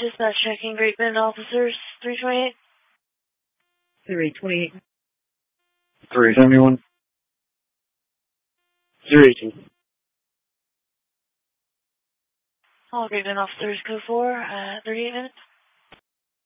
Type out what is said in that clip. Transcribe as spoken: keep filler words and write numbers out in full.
Dispatch checking Great Bend officers, three twenty-eight. three twenty-eight. three seventy-one. zero eighteen. All Great Bend officers, code four, uh, thirty-eight minutes.